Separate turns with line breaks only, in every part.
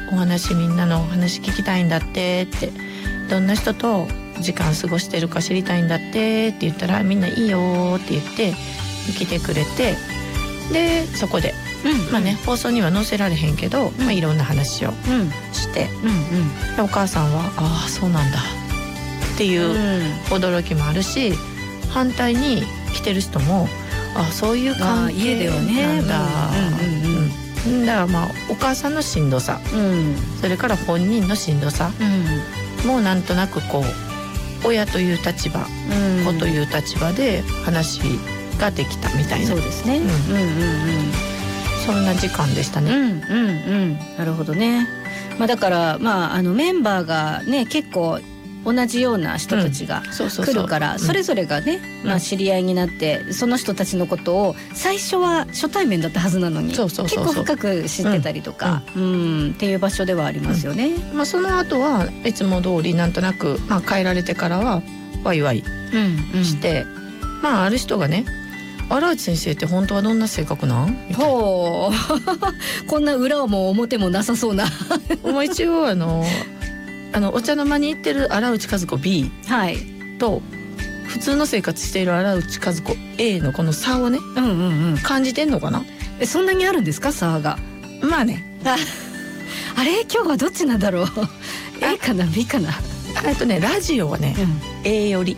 お話、みんなのお話聞きたいんだってって、どんな人と時間過ごしてるか知りたいんだってって言ったら、みんないいよって言って来てくれて、でそこで、まあね、放送には載せられへんけど、まあ、いろんな話をして、でお母さんはああそうなんだっていう驚きもあるし、反対に来てる人もあそういう関係なんだ、だからまあお母さんのしんどさ、それから本人のしんどさ、もうなんとなくこう親という立場、子という立場で話ができたみたいな。
そうですね、
そんな時間でしたね。
なるほどね。まあ、だから、まあ、メンバーがね結構同じような人たちが来るから、それぞれがね、まあ、知り合いになって、その人たちのことを最初は初対面だったはずなのに結構深く知ってたりとか、っていう場所ではありますよね。
まあ、その後はいつも通りなんとなく、まあ、帰られてからはワイワイして、まあある人がね、荒内先生って本当はどんな性格なん？
ほうこんな裏も表もなさそうな
まあ一応お茶の間に行ってる荒内和子 B と、普通の生活している荒内和子 A のこの差をね、感じてんのかな。
そんなにあるんですか、差が。まあねあれ今日はどっちなんだろうA かな B かな。
ラジオはね、A より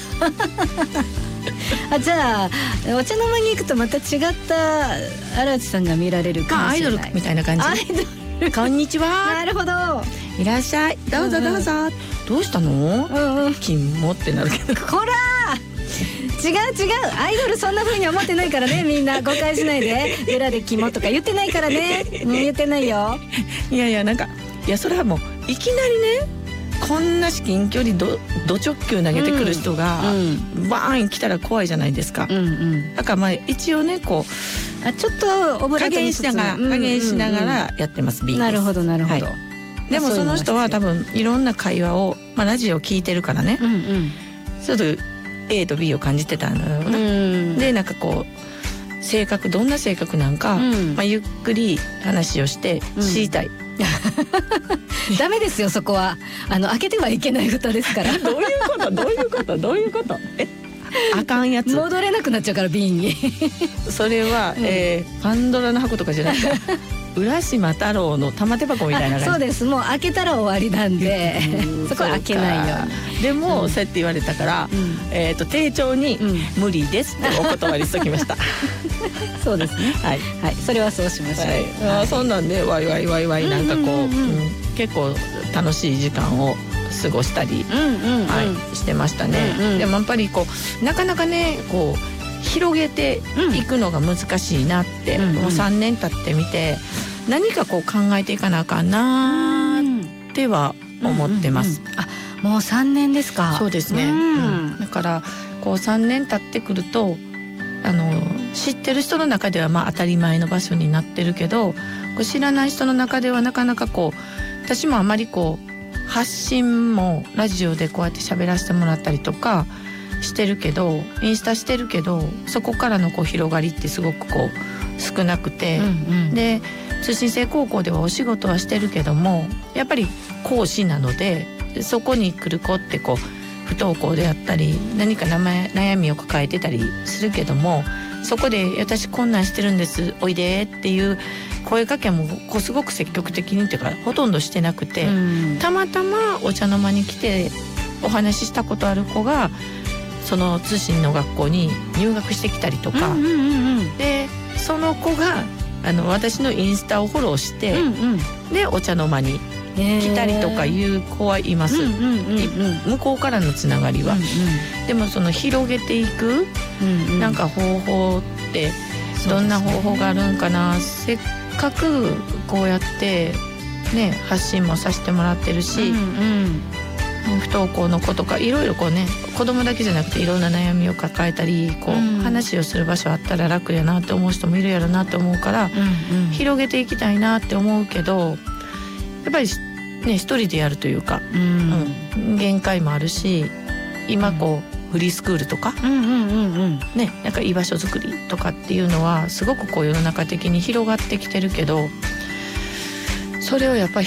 じゃあお茶の間に行くとまた違った荒内さんが見られるかもしれない。
アイドルみたいな感じ。
アイドル
こんにちは。
なるほど、
いらっしゃい、どうぞどうぞ、どうしたの？金もってなるけど、
こら違うアイドルそんな風に思ってないからね、みんな誤解しないで。裏で肝とか言ってないからね。言ってないよ。
いやなんか、いやそれはもういきなりね、こんな至近距離ド直球投げてくる人がバーン来たら怖いじゃないですか。だからまあ一応ね、こう
ちょっとオブラートに
加減しながらやってます。 B です。
なるほどなるほど、
でもその人は多分いろんな会話を、まあ、ラジオ聞いてるからね、ちょっと A と B を感じてたんだろうな。でなんかこう性格、どんな性格なんか、まあ、ゆっくり話をして知りたい。
ダメですよ、そこは開けてはいけない蓋ですから
どういうことあかんやつ。
戻れなくなっちゃうから、瓶に
それは、パンドラの箱とかじゃなくて浦島太郎の玉手箱みたいな感じ。
そうです、もう開けたら終わりなんでそこは開けないように。
でも、そうやって言われたから、丁重に、無理ですってお断りしときました
そうですね、はい、それはそうしましょう。
そんなんでワイワイなんかこう、結構楽しい時間を過ごしたりしてましたね。でもやっぱりこうなかなかね、こう広げていくのが難しいなって、もう3年経ってみて何かこう考えていかなあかんなっては思ってます。
もう3年ですか。
そうですね、だからこう3年経ってくると知ってる人の中ではまあ当たり前の場所になってるけど、こう知らない人の中ではなかなかこう、私もあまりこう発信もラジオでこうやって喋らせてもらったりとかしてるけど、インスタしてるけど、そこからのこう広がりってすごくこう少なくて、で通信制高校ではお仕事はしてるけども、やっぱり講師なので、そこに来る子ってこう不登校であったり何か悩みを抱えてたりするけども、そこで私こんなんしてるんですおいでっていう声かけもこうすごく積極的にっていうかほとんどしてなくて、たまたまお茶の間に来てお話ししたことある子がその通信の学校に入学してきたりとか、でその子が私のインスタをフォローして、でお茶の間に来たりとかいう子はいます。向こうからのつながりは、でもその広げていく、なんか方法ってどんな方法があるんかな。せっかくこうやってね発信もさせてもらってるし、不登校の子とかいろいろこうね、子供だけじゃなくていろんな悩みを抱えたりこう、話をする場所あったら楽やなって思う人もいるやろなって思うから、広げていきたいなって思うけど、やっぱりね一人でやるというか、限界もあるし、今こうフリースクールとか、ね、なんか居場所づくりとかっていうのはすごくこう世の中的に広がってきてるけど、それをやっぱり